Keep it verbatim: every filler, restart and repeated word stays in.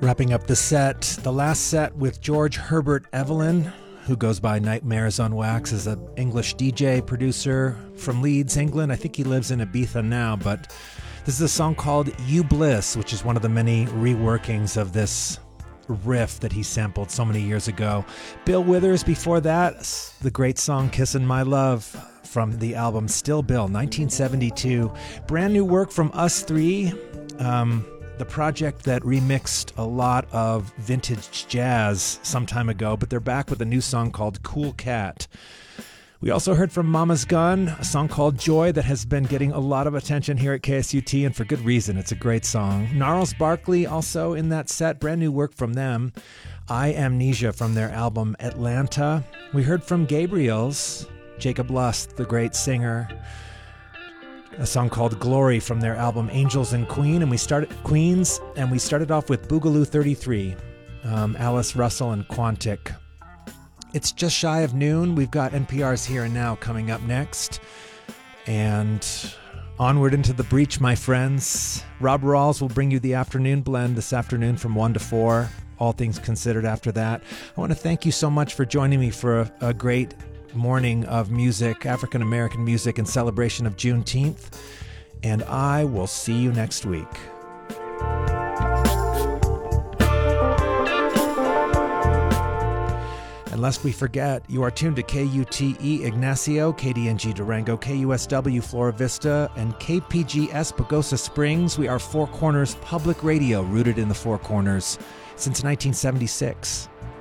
Wrapping up the set, the last set with George Herbert Evelyn, who goes by Nightmares on Wax, is an English D J producer from Leeds, England. I think he lives in Ibiza now, but this is a song called You Bliss, which is one of the many reworkings of this riff that he sampled so many years ago. Bill Withers before that, the great song Kissin' My Love from the album Still Bill, nineteen seventy-two. Brand new work from Us Three, um, the project that remixed a lot of vintage jazz some time ago, but they're back with a new song called Cool Cat. We also heard from Mama's Gun, a song called Joy that has been getting a lot of attention here at K S U T, and for good reason. It's a great song. Gnarls Barkley also in that set, brand new work from them. I Amnesia from their album Atlanta. We heard from Gabriels, Jacob Lust, the great singer, a song called Glory from their album Angels and Queen, and we started Queens, and we started off with Boogaloo thirty-three, um, Alice Russell and Quantic. It's just shy of noon. We've got N P R's Here and Now coming up next, and onward into the breach, my friends. Rob Rawls will bring you the afternoon blend this afternoon from one to four, all things considered after that. I want to thank you so much for joining me for a, a great morning of music, African-American music in celebration of Juneteenth, and I will see you next week. And lest we forget, you are tuned to K U T E Ignacio, K D N G Durango, K U S W Flora Vista, and K P G S Pagosa Springs. We are Four Corners Public Radio, rooted in the Four Corners since nineteen seventy-six.